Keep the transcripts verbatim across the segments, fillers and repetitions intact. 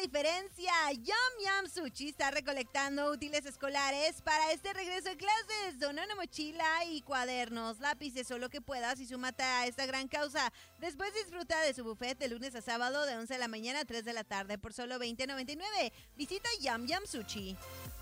diferencia. Yum Yum Sushi está recolectando útiles escolares para este regreso de clases. Dona una mochila y cuadernos, lápices o lo que puedas y súmate a esta gran causa. Después disfruta de su buffet de lunes a sábado de once de la mañana a tres de la tarde por solo veinte noventa y nueve. Visita Yum Yum Sushi.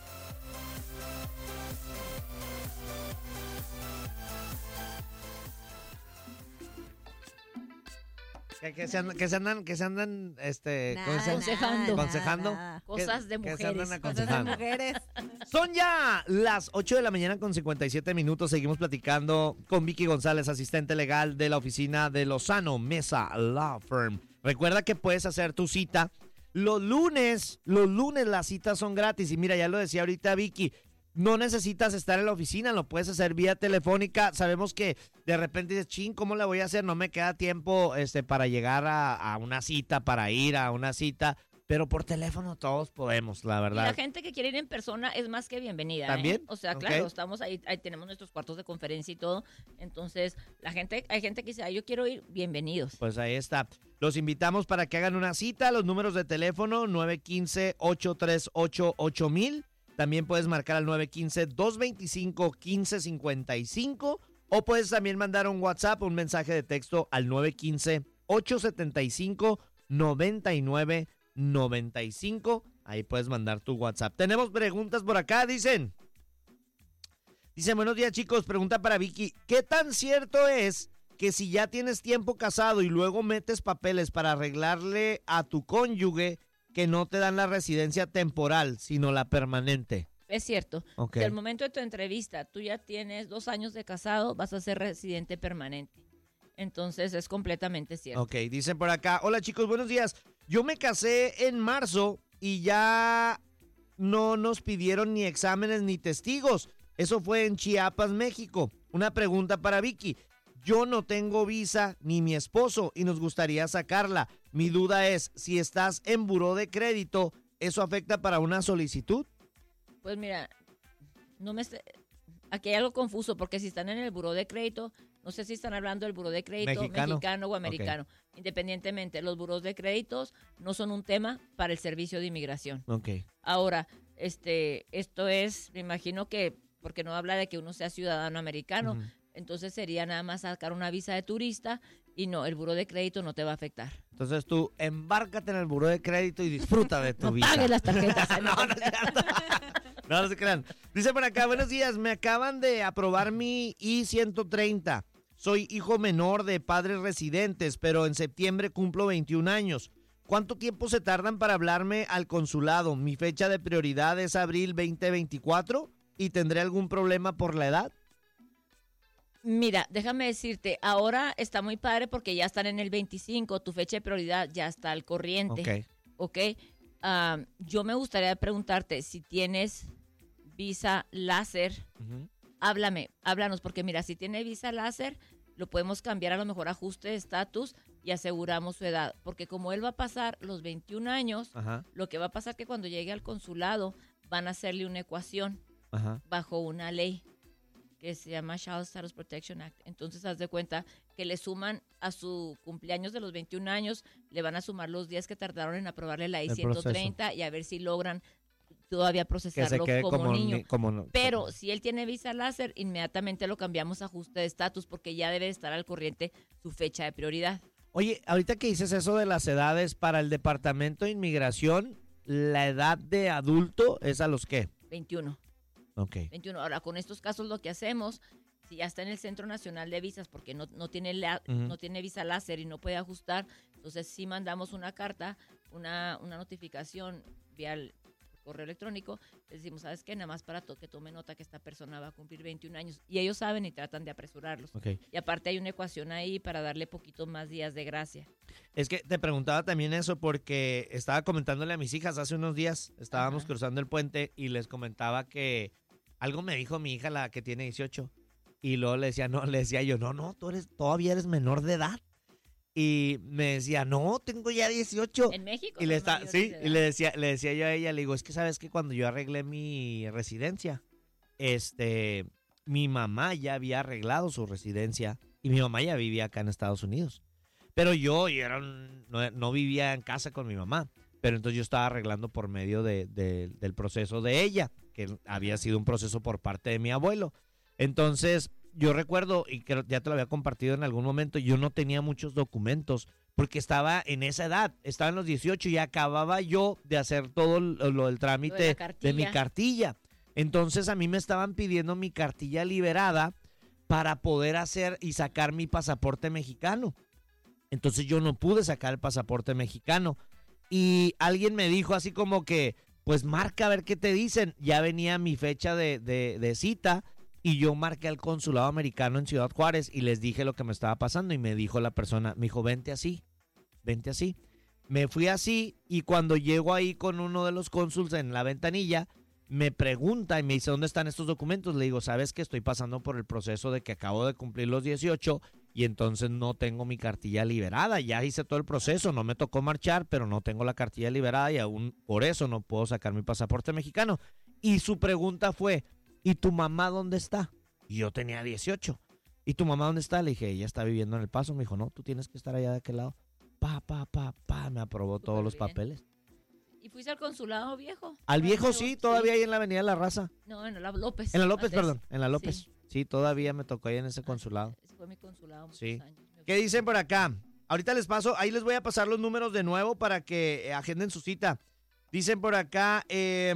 Que, que, se andan, que se andan, que se andan, este, Nada, aconsejando. nada, aconsejando. nada. Cosas de Que- que se mujeres. andan Cosas de aconsejando. mujeres. Son ya las ocho de la mañana con cincuenta y siete minutos. Seguimos platicando con Vicky González, asistente legal de la oficina de Lozano Mesa Law Firm. Recuerda que puedes hacer tu cita los lunes. Los lunes las citas son gratis. Y mira, ya lo decía ahorita Vicky, no necesitas estar en la oficina, lo puedes hacer vía telefónica. Sabemos que de repente dices, chin, ¿cómo le voy a hacer? No me queda tiempo este, para llegar a, a una cita, para ir a una cita. Pero por teléfono todos podemos, la Y verdad. la gente que quiere ir en persona es más que bienvenida. ¿También? ¿eh? O sea, Ok. claro, estamos ahí, ahí tenemos nuestros cuartos de conferencia y todo. Entonces, la gente, hay gente que dice, "Ay, yo quiero ir", bienvenidos. Pues ahí está. Los invitamos para que hagan una cita. Los números de teléfono nueve uno cinco, ocho tres ocho, ocho mil. También puedes marcar al nueve uno cinco, dos dos cinco, uno cinco cinco cinco. O puedes también mandar un WhatsApp, un mensaje de texto al nueve uno cinco, ocho siete cinco, nueve nueve nueve cinco. Ahí puedes mandar tu WhatsApp. Tenemos preguntas por acá, dicen. Dicen, buenos días chicos, pregunta para Vicky. ¿Qué tan cierto es que si ya tienes tiempo casado y luego metes papeles para arreglarle a tu cónyuge, que no te dan la residencia temporal, sino la permanente? Es cierto. Ok. Si al momento de tu entrevista tú ya tienes dos años de casado, vas a ser residente permanente. Entonces es completamente cierto. Ok, dicen por acá, hola chicos, buenos días. Yo me casé en marzo y ya no nos pidieron ni exámenes ni testigos. Eso fue en Chiapas, México. Una pregunta para Vicky. Yo no tengo visa ni mi esposo y nos gustaría sacarla. Mi duda es, si estás en buró de crédito, ¿eso afecta para una solicitud? Pues mira, no me esté- aquí hay algo confuso porque si están en el buró de crédito, no sé si están hablando del buró de crédito Mexicano. mexicano, o americano. Independientemente, los buros de créditos no son un tema para el servicio de inmigración. Ok. Ahora, este, esto es, me imagino que, porque no habla de que uno sea ciudadano americano, Ujú. entonces sería nada más sacar una visa de turista y no, el buró de crédito no te va a afectar. Entonces tú embárcate en el buró de crédito y disfruta de tu No visa. pagues las tarjetas. no, no es cierto. No, no se crean. Dice por acá, buenos días, me acaban de aprobar mi I ciento treinta. Soy hijo menor de padres residentes, pero en septiembre cumplo veintiún años. ¿Cuánto tiempo se tardan para hablarme al consulado? Mi fecha de prioridad es abril veinte veinticuatro y tendré algún problema por la edad. Mira, déjame decirte, ahora está muy padre porque ya están en el veinticinco, tu fecha de prioridad ya está al corriente. Ok. Ok. Ah, yo me gustaría preguntarte si tienes visa láser. Ujú. Háblame, háblanos, porque mira, si tiene visa láser, lo podemos cambiar a lo mejor ajuste de estatus y aseguramos su edad. Porque como él va a pasar los veintiún años, Ajá, lo que va a pasar es que cuando llegue al consulado van a hacerle una ecuación ajá. bajo una ley que se llama Child Status Protection Act. Entonces, haz de cuenta que le suman a su cumpleaños de los veintiún años, le van a sumar los días que tardaron en aprobarle la I El ciento treinta y a ver si logran todavía Que se procesarlo quede como, como, niño. ni- como no- Pero si él tiene visa láser, inmediatamente lo cambiamos a ajuste de estatus porque ya debe estar al corriente su fecha de prioridad. Oye, ahorita que dices eso de las edades, para el Departamento de Inmigración, ¿la edad de adulto es a los qué? veintiuno. Ok. veintiuno. Ahora, con estos casos lo que hacemos, si ya está en el Centro Nacional de Visas porque no, no, tiene, la, Ujú. no tiene visa láser y no puede ajustar, entonces sí mandamos una carta, una, una notificación vía el correo electrónico, les decimos, ¿sabes qué? Nada más para to- que tome nota que esta persona va a cumplir veintiún años. Y ellos saben y tratan de apresurarlos. Ok. Y aparte hay una ecuación ahí para darle poquito más días de gracia. Es que te preguntaba también eso porque estaba comentándole a mis hijas hace unos días, estábamos Ajá. cruzando el puente y les comentaba que algo me dijo mi hija, la que tiene dieciocho, y luego le decía, no, le decía yo, no, no, tú eres, todavía eres menor de edad. Y me decía, no, tengo ya dieciocho. En México. Y le son está, mayores sí, de edad. y le decía, le decía yo a ella, le digo, es que sabes que cuando yo arreglé mi residencia, este, mi mamá ya había arreglado su residencia y mi mamá ya vivía acá en Estados Unidos. Pero yo, yo era un- no, no vivía en casa con mi mamá. pero entonces yo estaba arreglando por medio de, de, del proceso de ella, que había sido un proceso por parte de mi abuelo. Entonces, yo recuerdo, y que ya te lo había compartido en algún momento, yo no tenía muchos documentos, porque estaba en esa edad, estaba en los dieciocho y acababa yo de hacer todo lo, lo del trámite Lo de, de mi cartilla. Entonces, a mí me estaban pidiendo mi cartilla liberada para poder hacer y sacar mi pasaporte mexicano. Entonces, yo no pude sacar el pasaporte mexicano. Y alguien me dijo así como que, pues marca a ver qué te dicen. Ya venía mi fecha de, de, de cita y yo marqué al consulado americano en Ciudad Juárez y les dije lo que me estaba pasando y me dijo la persona, me dijo, vente así, vente así. Me fui así y cuando llego ahí con uno de los cónsuls en la ventanilla, me pregunta y me dice, ¿dónde están estos documentos? Le digo, ¿sabes que estoy pasando por el proceso de que acabo de cumplir los dieciocho y entonces no tengo mi cartilla liberada? Ya hice todo el proceso, no me tocó marchar, pero no tengo la cartilla liberada y aún por eso no puedo sacar mi pasaporte mexicano. Y su pregunta fue, ¿y tu mamá dónde está? Y yo tenía dieciocho. ¿Y tu mamá dónde está? Le dije, ella está viviendo en El Paso. Me dijo, no, tú tienes que estar allá de aquel lado. Pa, pa, pa, pa, me aprobó Súper todos los bien. papeles. ¿Y fuiste al consulado viejo? Al viejo Nuevo? sí, todavía ahí en la Avenida de la Raza. No, en la López. En la López, antes. perdón, en la López. Sí. Sí, todavía me tocó ahí en ese consulado. Ese fue mi consulado muchos Sí. años. Me ¿Qué gustó. dicen por acá? Ahorita les paso, ahí les voy a pasar los números de nuevo para que eh, agenden su cita. Dicen por acá, eh,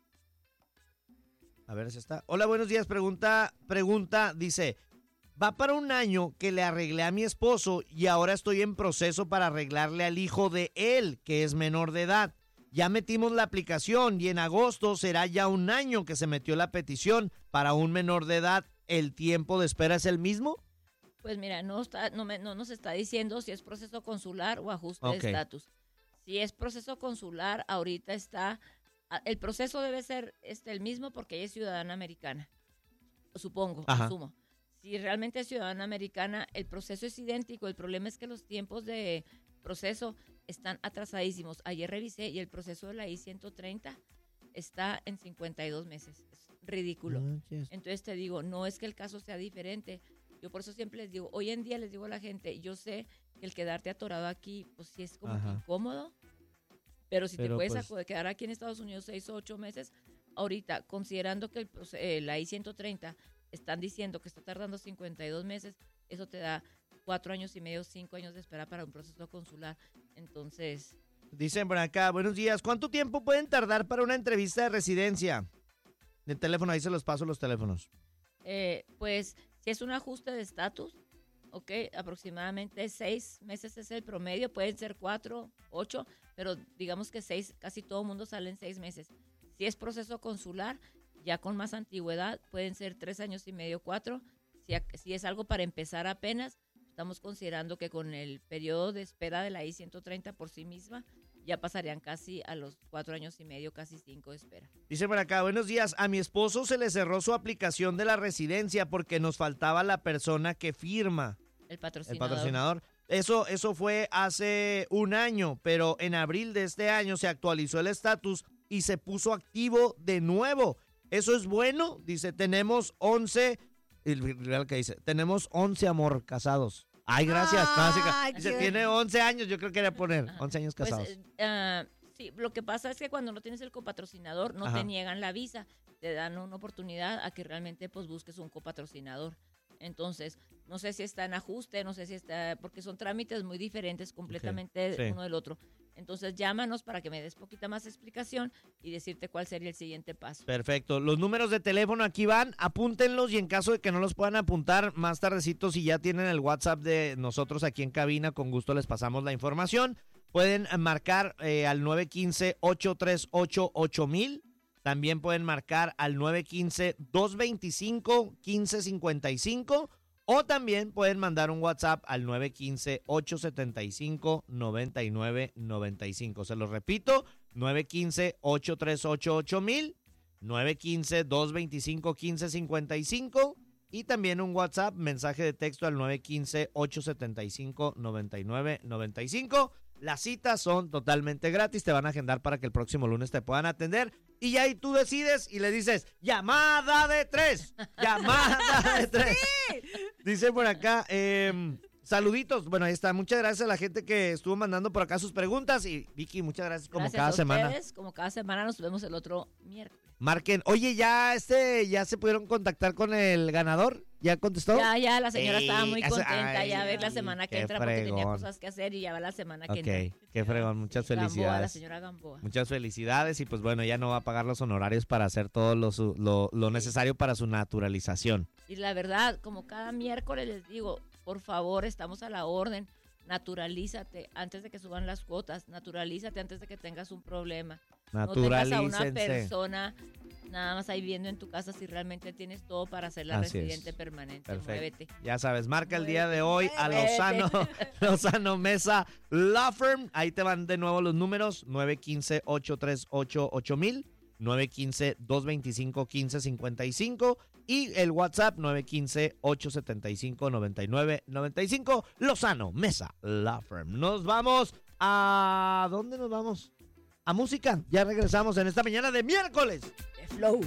a ver si está. Hola, buenos días. Pregunta, pregunta, dice, va para un año que le arreglé a mi esposo y ahora estoy en proceso para arreglarle al hijo de él, que es menor de edad. Ya metimos la aplicación y en agosto será ya un año que se metió la petición para un menor de edad. ¿El tiempo de espera es el mismo? Pues mira, no, está, no, me- no nos está diciendo si es proceso consular o ajuste Ok. de estatus. Si es proceso consular, ahorita está, a- el proceso debe ser este, el mismo porque ella es ciudadana americana, supongo, Ajá. asumo. Si realmente es ciudadana americana, el proceso es idéntico. El problema es que los tiempos de proceso están atrasadísimos. Ayer revisé y el proceso de la I ciento treinta está en cincuenta y dos meses. Es ridículo. Entonces te digo, no es que el caso sea diferente. Yo por eso siempre les digo, hoy en día les digo a la gente, yo sé que el quedarte atorado aquí, pues sí es como que Ajá. incómodo, pero si Pero, te puedes pues- acu- quedar aquí en Estados Unidos seis o ocho meses, ahorita, considerando que el, proce- eh, la I ciento treinta están diciendo que está tardando cincuenta y dos meses, eso te da cuatro años y medio, cinco años de espera para un proceso consular. Entonces, Dicen por acá, buenos días. ¿Cuánto tiempo pueden tardar para una entrevista de residencia? De teléfono, ahí se los paso los teléfonos. eh, pues si es un ajuste de estatus, ok, aproximadamente seis meses es el promedio, pueden ser cuatro, ocho, pero digamos que seis, casi todo el mundo sale en seis meses. Si es proceso consular, ya con más antigüedad, pueden ser tres años y medio, cuatro. Si, ac- si es algo para empezar apenas, estamos considerando que con el periodo de espera de la I ciento treinta por sí misma, ya pasarían casi a los cuatro años y medio, casi cinco de espera. Dice por acá, buenos días. A mi esposo se le cerró su aplicación de la residencia porque nos faltaba la persona que firma, El el patrocinador. patrocinador. Eso, eso fue hace un año, pero en abril de este año se actualizó el estatus y se puso activo de nuevo. Eso es bueno. Dice, tenemos once, el real que dice, tenemos once, amor, casados. Ay, gracias. No, así que- Ay, dice, qué- tiene once años, yo creo que era poner, Ajá. once años Pues, casados. eh, ah, sí, lo que pasa es que cuando no tienes el copatrocinador, no Ajá. te niegan la visa, te dan una oportunidad a que realmente pues busques un copatrocinador. Entonces, no sé si está en ajuste, no sé si está, porque son trámites muy diferentes completamente sí. uno del otro. Entonces, llámanos para que me des poquita más explicación y decirte cuál sería el siguiente paso. Perfecto. Los números de teléfono aquí van, apúntenlos y en caso de que no los puedan apuntar más tardecito, si ya tienen el WhatsApp de nosotros aquí en cabina, con gusto les pasamos la información. Pueden eh, marcar eh, al nueve uno cinco, ocho tres ocho, ocho mil. También pueden marcar al nueve uno cinco, dos dos cinco, uno cinco cinco cinco. O también pueden mandar un WhatsApp al nueve uno cinco, ocho siete cinco, nueve nueve nueve cinco. Se los repito, nueve uno cinco, ocho tres ocho, ocho mil, nueve uno cinco, dos dos cinco, uno cinco cinco cinco. Y también un WhatsApp, mensaje de texto al nueve uno cinco, ocho siete cinco, nueve nueve nueve cinco. Las citas son totalmente gratis, te van a agendar para que el próximo lunes te puedan atender. Y ahí tú decides y le dices, llamada de tres, llamada de tres. Dice por acá, eh, saluditos. Bueno, ahí está. Muchas gracias a la gente que estuvo mandando por acá sus preguntas. Y Vicky, muchas gracias como Gracias cada a semana. ustedes, como cada semana nos vemos el otro miércoles. Marquen. Oye, ya este, ya se pudieron contactar con el ganador. ¿Ya contestó? Ya, ya, la señora Ey, estaba muy hace- contenta. ay, ya a ver la semana que qué entra porque tenía fregón. cosas que hacer y ya va la semana que Ok, entra. qué fregón. Muchas Gamboa, la felicidades. señora Gamboa. Muchas felicidades y pues bueno, ya no va a pagar los honorarios para hacer todo lo, su- lo, lo necesario para su naturalización. Y la verdad, como cada miércoles les digo, por favor, estamos a la orden. Naturalízate antes de que suban las cuotas. Naturalízate antes de que tengas un problema. No tengas a una Naturalícense. persona nada más ahí viendo en tu casa si realmente tienes todo para ser la Así es. residente permanente. Perfecto. Muévete. Ya sabes, marca el día de hoy a Muévete. Lozano, Lozano Mesa Law Firm. Ahí te van de nuevo los números: nueve uno cinco, ocho tres ocho, ocho mil, nueve uno cinco, dos dos cinco, uno cinco cinco cinco y el WhatsApp nueve uno cinco, ocho siete cinco, nueve nueve nueve cinco. Lozano Mesa Law Firm. Nos vamos a... ¿Dónde nos vamos? A música. Ya regresamos en esta mañana de miércoles. De flow.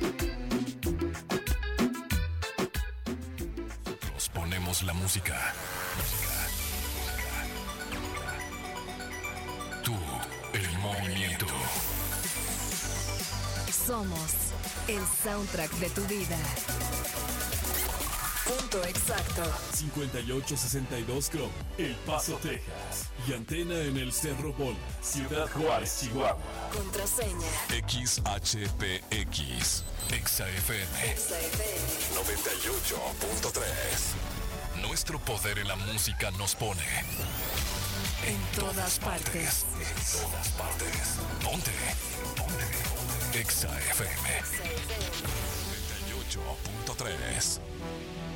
Nos ponemos la música. Tú, el movimiento. Somos el soundtrack de tu vida. Punto exacto. cincuenta y ocho sesenta y dos Chrome, El Paso, Texas. Y antena en el Cerro Bola, Ciudad Juárez, Chihuahua. Contraseña. X H P X. Exa F M. Exa F M. noventa y ocho punto tres. Nuestro poder en la música nos pone En todas partes. En todas partes. Ponte. Ponte. Exa F M. Exa F M. noventa y ocho punto tres.